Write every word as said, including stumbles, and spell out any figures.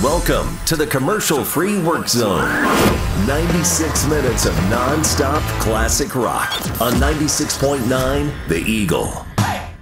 Welcome to the commercial-free work zone. ninety-six minutes of non-stop classic rock on ninety-six point nine The Eagle.